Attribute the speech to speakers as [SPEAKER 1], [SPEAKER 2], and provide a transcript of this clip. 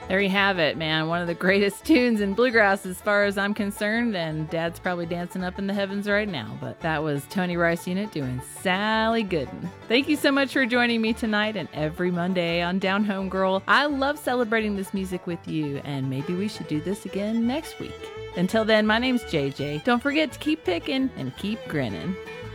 [SPEAKER 1] There you have it, man. One of the greatest tunes in bluegrass as far as I'm concerned, and Dad's probably dancing up in the heavens right now. But that was Tony Rice Unit doing Sally Gooden. Thank you so much for joining me tonight and every Monday on Down Home Girl. I love celebrating this music with you, and maybe we should do this again next week. Until then, my name's JJ. Don't forget to keep picking and keep grinning.